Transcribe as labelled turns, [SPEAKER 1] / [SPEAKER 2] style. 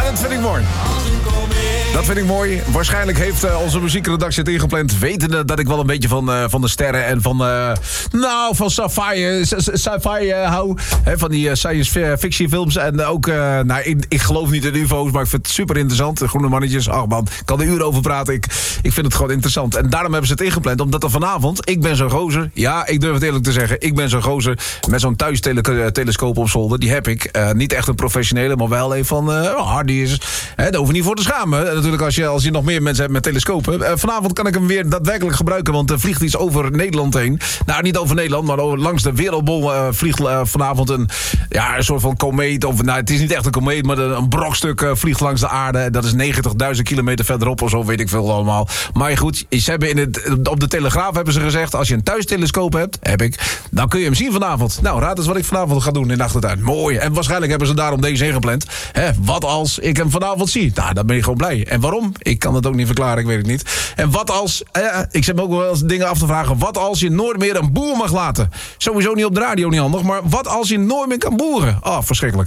[SPEAKER 1] dat vind ik mooi. Dat vind ik mooi. Waarschijnlijk heeft onze muziekredactie het ingepland, wetende dat ik wel een beetje van de sterren en van sci-fi hou. Hè, van die science fiction films. En ook, ik geloof niet in UFO's, maar ik vind het super interessant. De groene mannetjes, ach man, ik kan er uren over praten. Ik vind het gewoon interessant. En daarom hebben ze het ingepland, omdat er vanavond, ik ben zo'n gozer. Ja, ik durf het eerlijk te zeggen. Ik ben zo'n gozer met zo'n thuistelescoop op zolder. Die heb ik. Niet echt een professionele, maar wel een van Hardy is. Daar hoef je niet voor te schamen. Natuurlijk als je nog meer mensen hebt met telescopen. Vanavond kan ik hem weer daadwerkelijk gebruiken, want er vliegt iets over Nederland heen. Nou, niet over Nederland, maar langs de wereldbol vliegt vanavond een soort van komeet. Of, het is niet echt een komeet, maar een brokstuk vliegt langs de aarde. Dat is 90.000 kilometer verderop of zo, weet ik veel allemaal. Maar goed, ze hebben op de Telegraaf hebben ze gezegd, als je een thuistelescoop hebt, dan kun je hem zien vanavond. Nou, raad eens wat ik vanavond ga doen in de achtertuin. Mooi. En waarschijnlijk hebben ze daarom deze ingepland. Wat als ik hem vanavond zie? Nou, dan ben je gewoon blij. En waarom? Ik kan het ook niet verklaren, ik weet het niet. En wat als, ik zit me ook wel eens dingen af te vragen, wat als je nooit meer een boer mag laten? Sowieso niet op de radio, niet handig, maar wat als je nooit meer kan boeren? Oh, verschrikkelijk.